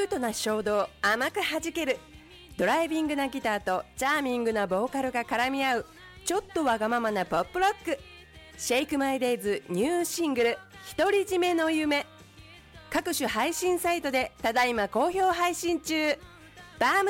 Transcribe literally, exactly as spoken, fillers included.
ートな衝動甘く弾ける、ドライビングなギターとチャーミングなボーカルが絡み合うちょっとわがままなポップロック、シェイクマイデイズニューシングル独り占めの夢、各種配信サイトでただいま好評配信中。バーム